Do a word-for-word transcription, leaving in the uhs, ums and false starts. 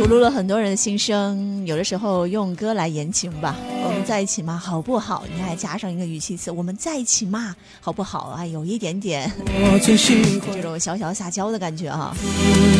露了很多人的心声，有的时候用歌来言情吧。我们在一起吗？好不好？你还加上一个语气词，我们在一起吗？好不好啊？有一点点这种小小撒娇的感觉啊。